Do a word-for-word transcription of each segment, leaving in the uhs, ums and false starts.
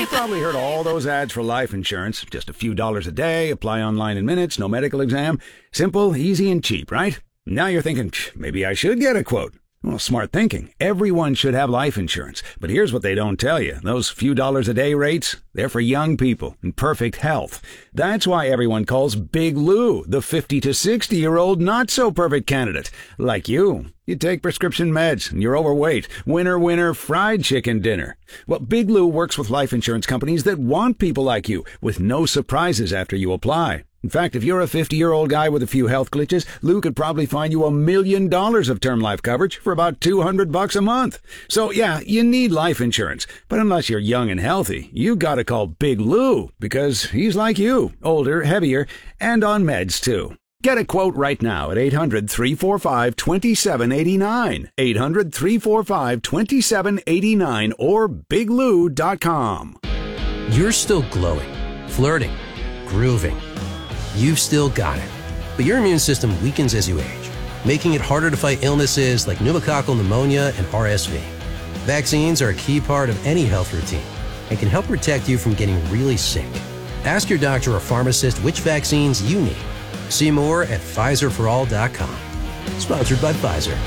You've probably heard all those ads for life insurance. Just a few dollars a day, apply online in minutes, no medical exam. Simple, easy, and cheap, right? Now you're thinking, maybe I should get a quote. Well, smart thinking. Everyone should have life insurance. But here's what they don't tell you. Those few dollars a day rates, they're for young people in perfect health. That's why everyone calls Big Lou the fifty to sixty-year-old not-so-perfect candidate. Like you. You take prescription meds and you're overweight. Winner, winner, fried chicken dinner. Well, Big Lou works with life insurance companies that want people like you, with no surprises after you apply. In fact, if you're a fifty-year-old guy with a few health glitches, Lou could probably find you a million dollars of term life coverage for about two hundred bucks a month. So yeah, you need life insurance. But unless you're young and healthy, you gotta call Big Lou, because he's like you, older, heavier, and on meds too. Get a quote right now at eight hundred, three four five, two seven eight nine, eight hundred, three four five, two seven eight nine, or big lou dot com. You're still glowing, flirting, grooving. You've still got it. But your immune system weakens as you age, making it harder to fight illnesses like pneumococcal pneumonia and R S V. Vaccines are a key part of any health routine and can help protect you from getting really sick. Ask your doctor or pharmacist which vaccines you need. See more at Pfizer for all dot com. Sponsored by Pfizer.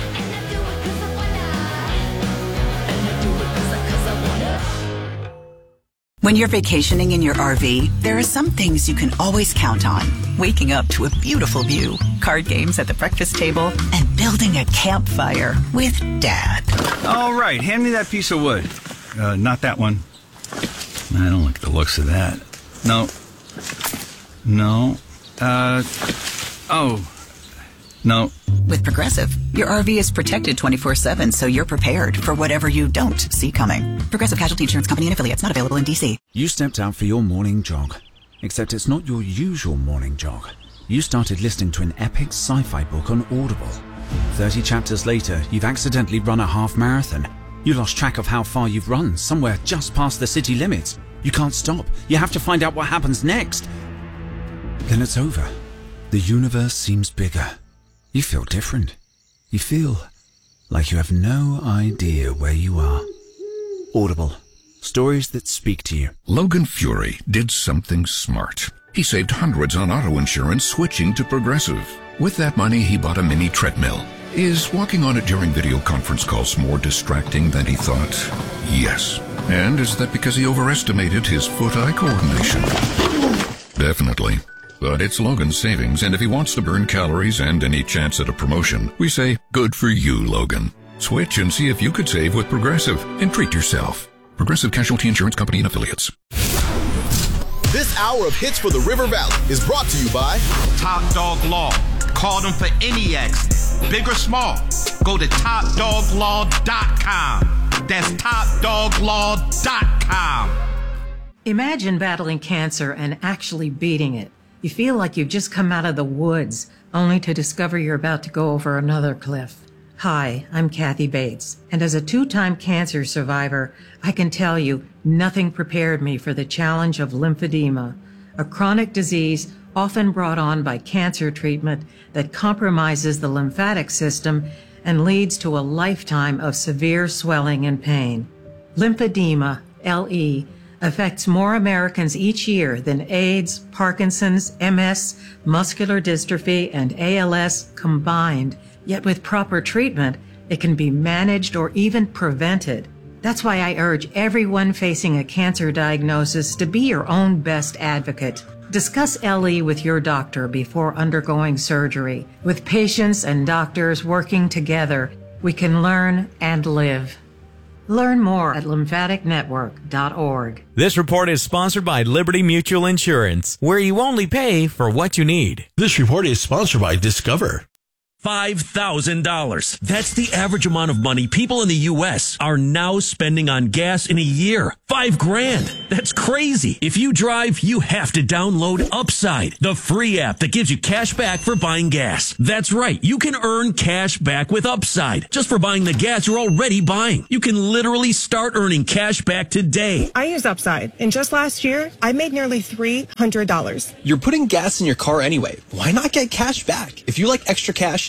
When you're vacationing in your R V, there are some things you can always count on. Waking up to a beautiful view, card games at the breakfast table, and building a campfire with Dad. All right, hand me that piece of wood. Uh, not that one. I don't like the looks of that. No. No. Uh, oh. No. With Progressive, your R V is protected twenty-four seven, so you're prepared for whatever you don't see coming. Progressive Casualty Insurance Company and Affiliates, not available in D C. You stepped out for your morning jog, except it's not your usual morning jog. You started listening to an epic sci-fi book on Audible. thirty chapters later, you've accidentally run a half marathon. You lost track of how far you've run, somewhere just past the city limits. You can't stop. You have to find out what happens next. Then it's over. The universe seems bigger. You feel different. You feel like you have no idea where you are. Audible. Stories that speak to you. Logan Fury did something smart. He saved hundreds on auto insurance switching to Progressive. With that money, he bought a mini treadmill. Is walking on it during video conference calls more distracting than he thought? Yes. And is that because he overestimated his foot-eye coordination? Definitely. But it's Logan's savings, and if he wants to burn calories and any chance at a promotion, we say, good for you, Logan. Switch and see if you could save with Progressive and treat yourself. Progressive Casualty Insurance Company and Affiliates. This hour of Hits for the River Valley is brought to you by Top Dog Law. Call them for any accident, big or small. Go to top dog law dot com. That's top dog law dot com. Imagine battling cancer and actually beating it. You feel like you've just come out of the woods, only to discover you're about to go over another cliff. Hi, I'm Kathy Bates, and as a two-time cancer survivor, I can tell you nothing prepared me for the challenge of lymphedema, a chronic disease often brought on by cancer treatment that compromises the lymphatic system and leads to a lifetime of severe swelling and pain. Lymphedema, L E, affects more Americans each year than AIDS, Parkinson's, M S, muscular dystrophy, and A L S combined. Yet with proper treatment, it can be managed or even prevented. That's why I urge everyone facing a cancer diagnosis to be your own best advocate. Discuss L E with your doctor before undergoing surgery. With patients and doctors working together, we can learn and live. Learn more at lymphatic network dot org. This report is sponsored by Liberty Mutual Insurance, where you only pay for what you need. This report is sponsored by Discover. five thousand dollars. That's the average amount of money people in the U S are now spending on gas in a year. Five grand. That's crazy. If you drive, you have to download Upside, the free app that gives you cash back for buying gas. That's right. You can earn cash back with Upside just for buying the gas you're already buying. You can literally start earning cash back today. I use Upside, and just last year, I made nearly three hundred dollars. You're putting gas in your car anyway. Why not get cash back? If you like extra cash,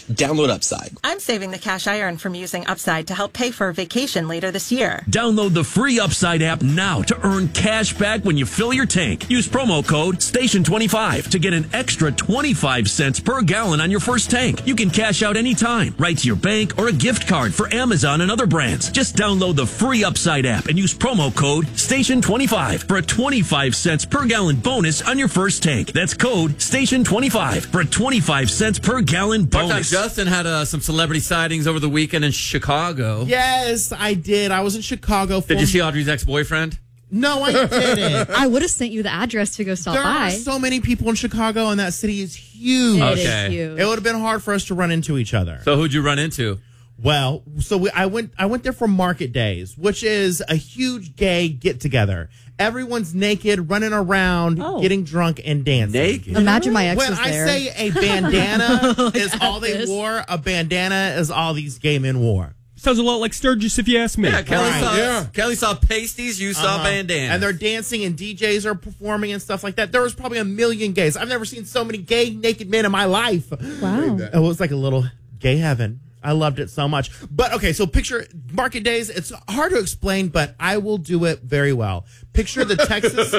Download Upside. I'm saving the cash I earn from using Upside to help pay for a vacation later this year. Download the free Upside app now to earn cash back when you fill your tank. Use promo code station twenty-five to get an extra twenty-five cents per gallon on your first tank. You can cash out anytime, right to your bank or a gift card for Amazon and other brands. Just download the free Upside app and use promo code station twenty-five for a twenty-five cents per gallon bonus on your first tank. That's code station twenty-five for a twenty-five cents per gallon bonus. Justin had uh, some celebrity sightings over the weekend in Chicago. Yes, I did. I was in Chicago. For Did you see Audrey's ex-boyfriend? No, I didn't. I would have sent you the address to go stop there by. There are so many people in Chicago, and that city is huge. It Okay. is huge. It would have been hard for us to run into each other. So who'd you run into? Well, so we, I went. I went there for Market Days, which is a huge gay get together. Everyone's naked, running around, Oh. getting drunk, and dancing. Naked? Imagine my ex When was I there. say a bandana Like is all they this. wore, a bandana is all these gay men wore. Sounds a lot like Sturgis, if you ask me. Yeah, Kelly, Right. saw, Yeah. Kelly saw pasties, you saw Uh-huh. bandanas. And they're dancing, and D Js are performing and stuff like that. There was probably a million gays. I've never seen so many gay naked men in my life. Wow. It was like a little gay heaven. I loved it so much. But okay, so picture Market Days. It's hard to explain, but I will do it very well. Picture the Texas.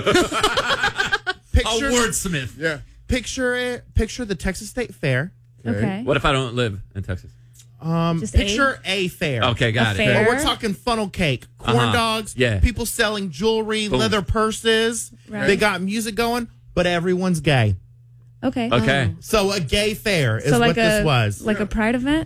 picture, a wordsmith. Yeah. Picture it. Picture the Texas State Fair. Okay. What if I don't live in Texas? Um, Just picture a, fair. Okay, got A it. fair? But we're talking funnel cake, corn Uh-huh. dogs, Yeah. people selling jewelry, Boom. leather purses. Right. They got music going, but everyone's gay. Okay. Okay. So a gay fair is So like what a this was. like a pride event.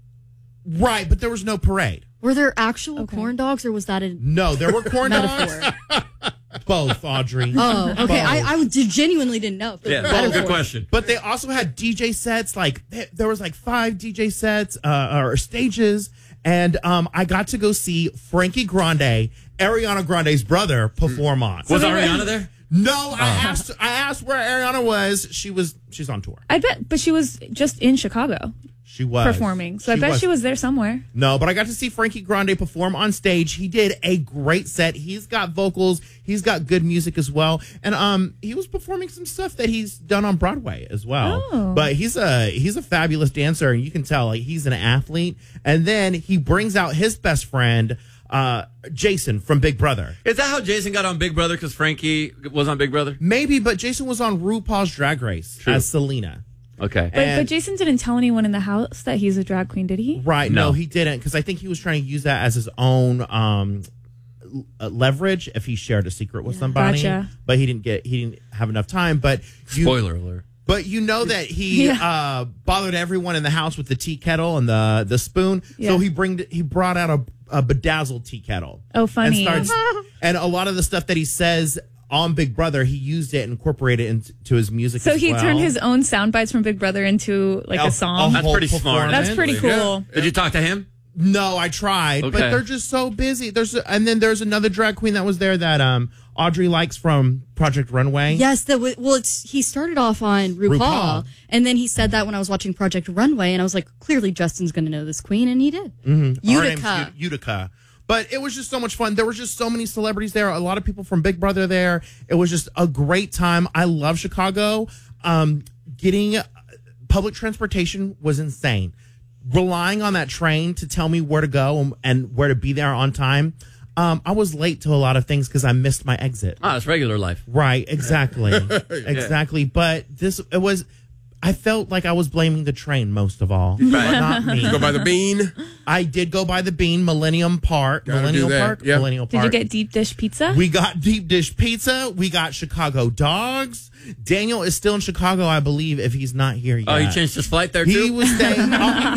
Right, but there was no parade. Were there actual corn dogs, or was that a No, there were corn metaphor? dogs. Both, Audrey. Oh, okay. Both. I, I genuinely didn't know. Yeah, Metaphor. good question. But they also had D J sets. Like there- there was like five D J sets uh, or stages, and um, I got to go see Frankie Grande, Ariana Grande's brother, perform on. Was Ariana there? No, I asked. I asked where Ariana was. She was. She's on tour. I bet, but she was just in Chicago She was performing, so I bet she was there somewhere. No, but I got to see Frankie Grande perform on stage. He did a great set. He's got vocals. He's got good music as well, and um, he was performing some stuff that he's done on Broadway as well. Oh. But he's a he's a fabulous dancer, and you can tell like he's an athlete. And then he brings out his best friend, uh, Jason from Big Brother. Is that how Jason got on Big Brother? Because Frankie was on Big Brother? Maybe, but Jason was on RuPaul's Drag Race True. as Selena. Okay. But, but Jason didn't tell anyone in the house that he's a drag queen, did he? Right. No, No. he didn't, because I think he was trying to use that as his own um, l- uh, leverage if he shared a secret with somebody. Gotcha. But he didn't get he didn't have enough time. But you, Spoiler alert. But you know that he Yeah. uh, bothered everyone in the house with the tea kettle and the the spoon. Yeah. So he bring he brought out a, a bedazzled tea kettle. Oh, funny. And, starts, and a lot of the stuff that he says on Big Brother, he used it and incorporated it into his music. So as he well. turned his own sound bites from Big Brother into like A- a song. a That's whole pretty smart. That's pretty cool. Did you talk to him? No, I tried, but Okay. they're just so busy. There's and then there's another drag queen that was there that um Audrey likes from Project Runway. Yes, that w- well, it's he started off on RuPaul, RuPaul. and then he said that when I was watching Project Runway, and I was like, clearly Justin's going to know this queen, and he did. Mm-hmm. Utica. Utica. But it was just so much fun. There was just so many celebrities there. A lot of people from Big Brother there. It was just a great time. I love Chicago. Um, getting uh, public transportation was insane. Relying on that train to tell me where to go and, and where to be there on time. Um, I was late to a lot of things because I missed my exit. Ah, it's regular life. Right, exactly. Exactly. But this, it was, I felt like I was blaming the train most of all. Right. Not me. Go by the Bean. I did go by the Bean, Millennium Park. Gotta Millennial do that, Park? yeah. Millennial Did Park. you get deep dish pizza? We got deep dish pizza. We got Chicago dogs. Daniel is still in Chicago, I believe, if he's not here yet. Oh, he changed his flight there, too? He was staying.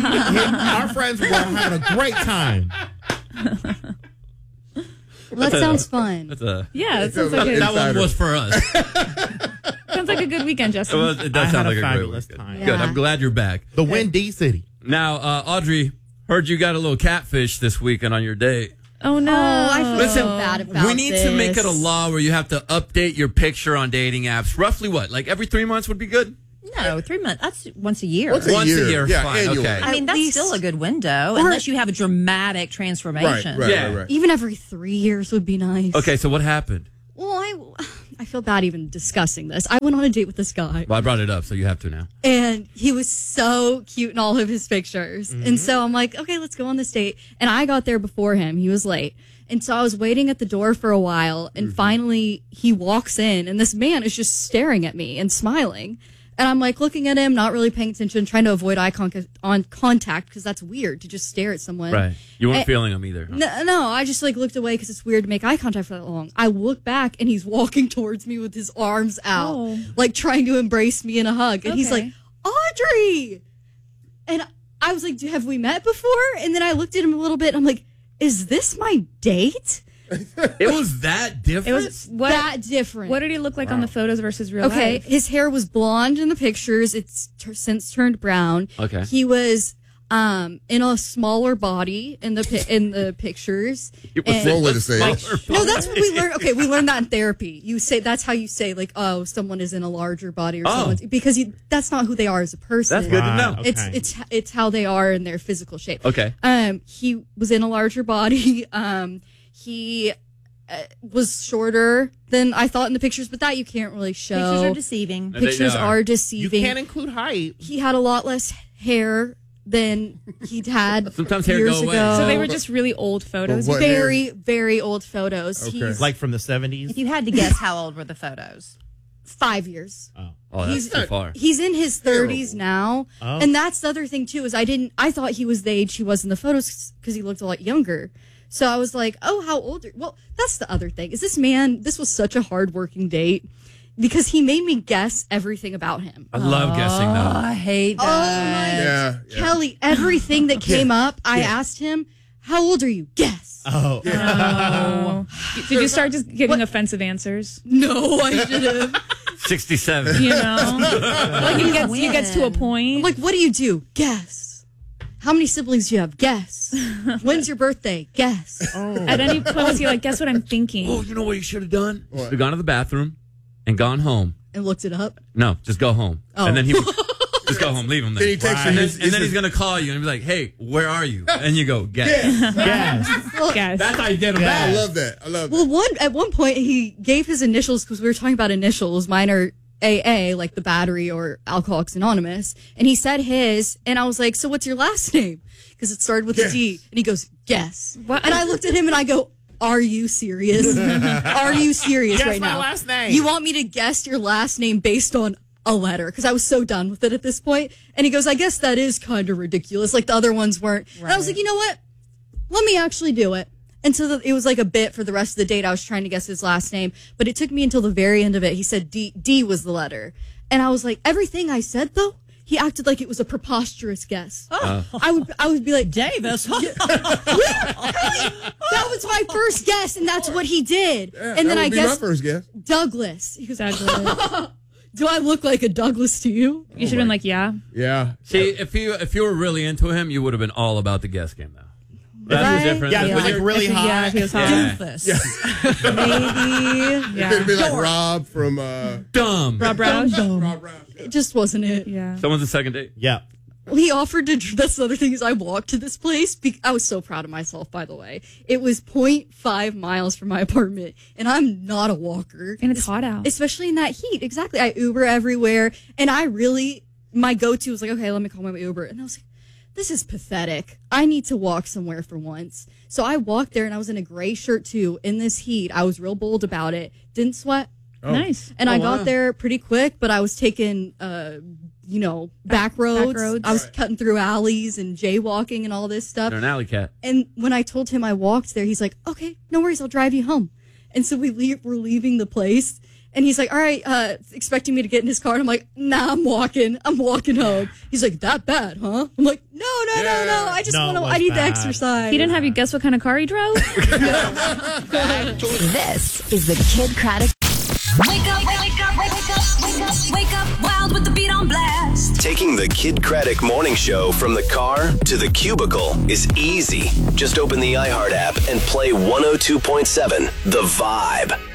our, our friends were having a great time. Well, that sounds fun. That's a, Yeah, that sounds like a, that one was for us. sounds like a good weekend, It, Justin. was, it I does had sound a like a great fabulous weekend. time. Good. Yeah. I'm glad you're back. The Windy City. Now, uh, Audrey, heard you got a little catfish this weekend on your date. Oh no, I feel Listen, so bad about we need this. to make it a law where you have to update your picture on dating apps. Roughly what? Like every three months would be good? No, three months. That's once a year. Once a Once a year. year, Yeah, fine, annually. okay. I mean, At that's least- still a good window, Or- unless you have a dramatic transformation. Right, right, Yeah. right, right. Even every three years would be nice. Okay, so what happened? Well, I, I feel bad even discussing this. I went on a date with this guy. Well, I brought it up, so you have to now. And he was so cute in all of his pictures. Mm-hmm. And so I'm like, okay, let's go on this date. And I got there before him. He was late. And so I was waiting at the door for a while. And Mm-hmm. finally, he walks in. And this man is just staring at me and smiling. And I'm like looking at him, not really paying attention, trying to avoid eye con- on contact because that's weird to just stare at someone. Right. You weren't And- feeling him either. Huh? No, no, I just like looked away because it's weird to make eye contact for that long. I look back and he's walking towards me with his arms out, Oh. like trying to embrace me in a hug. And he's Okay. like, Audrey! And I was like, have we met before? And then I looked at him a little bit and I'm like, is this my date? It was that different? It was what, that different. What did he look like on the photos versus real Okay, life? his hair was blonde in the pictures. It's t- since turned brown. Okay. He was um in a smaller body in the pi- in the pictures. It was And- One way to say it. No, that's what we learned. Okay, we learned that in therapy. You say that's how you say like, oh, someone is in a larger body or Oh. someone's because you, that's not who they are as a person. That's good to know. Right, It's okay. it's it's how they are in their physical shape. Okay. Um, he was in a larger body. Um, he uh, was shorter than I thought in the pictures, but that you can't really show. Pictures are deceiving. No, they Pictures are. are You deceiving. can't include height. He had a lot less hair than he'd had Sometimes hair years go away. ago. So they were just really old photos. What very, very old photos. Okay. He's Like from the seventies. If you had to guess, how old were the photos? five years. Oh, that's He's- too far. He's in his thirties now, Oh. and that's the other thing too. Is I didn't. I thought he was the age he was in the photos because he looked a lot younger. So I was like, "Oh, how old?" Are, well, that's the other thing. Is this man? This was such a hardworking date because he made me guess everything about him. I love guessing, Oh, though. I hate Oh that. my Yeah, yeah. Kelly! Everything that came up, I asked him, "How old are you?" Guess. Oh. Oh. Did you start just giving offensive answers? No, I should have. sixty-seven. You know, like you get you gets to a point. I'm like, what do you do? Guess. How many siblings do you have? Guess. When's your birthday? Guess. At any point, was he like, guess what I'm thinking? Oh, you know what you should have done? What? You've gone to the bathroom and gone home. And looked it up. No, just go home. Oh. And then he would just go home, leave him there. Then he takes and you then, his- and then his- he's going to call you and be like, hey, where are you? And you go, guess. Yes. Guess. That's how you get him I back. love that. I love Well, that. one at one point he gave his initials because we were talking about initials. Mine are A A, like the battery or Alcoholics Anonymous, and he said his, and I was like, "So what's your last name?" Because it started with a D, and he goes, "Guess." What? And I looked at him and I go, "Are you serious? Are you serious Guess right my now? last name. You want me to guess your last name based on a letter?" Because I was so done with it at this point. And he goes, "I guess that is kind of ridiculous. Like the other ones weren't." And I was like, "You know what? Let me actually do it." And so the, it was like a bit for the rest of the date. I was trying to guess his last name, but it took me until the very end of it. He said D, D was the letter. And I was like, everything I said though, he acted like it was a preposterous guess. Oh. I would, I would be like, Davis. that was my first guess, and that's what he did. Yeah, and then that I would be guess my first guess. Douglas. He goes, Douglas. "Do I look like a Douglas to you?" You should have been like, yeah. Yeah. See, if you if you were really into him, you would have been all about the guess game, though. That's Right? the difference. Yeah, When like you're- really If he- hot. Yeah, if he was hot. Yeah. Doofus. Maybe. Yeah. It'd be like Rob from uh, Dumb. Rob Roush. Rob Rouse. It just wasn't it. Yeah. Someone's a second date. Yeah. Well, he offered to. That's the other thing is I walked to this place. Be, I was so proud of myself, by the way. It was zero point five miles from my apartment, and I'm not a walker. And it's hot out. Especially in that heat. Exactly. I Uber everywhere, and I really, my go-to was like, okay, let me call my Uber. And I was like, this is pathetic. I need to walk somewhere for once. So I walked there, and I was in a gray shirt too in this heat. I was real bold about it. Didn't sweat. Oh. Nice. And Oh, I got wow. there pretty quick, but I was taking, uh, you know, back roads. roads. I was cutting through alleys and jaywalking and all this stuff. You're an alley cat. And when I told him I walked there, he's like, okay, no worries, I'll drive you home. And so we leave, we're leaving the place. And he's like, all right, uh, expecting me to get in his car. And I'm like, nah, I'm walking. I'm walking home. He's like, that bad, huh? I'm like, no, no, no, no. I just No, want to, it I was need the bad. exercise. He didn't have you guess what kind of car he drove? This is the Kid Craddock. Wake up, wake up, wake up, wake up, wake up, wild with the beat on blast. Taking the Kid Craddock Morning Show from the car to the cubicle is easy. Just open the iHeart app and play one oh two point seven The Vibe.